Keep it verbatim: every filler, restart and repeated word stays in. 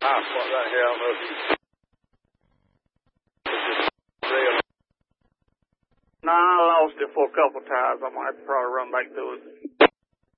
I what the hell knows you. No, I lost it for a couple times. I might have to probably run back to it.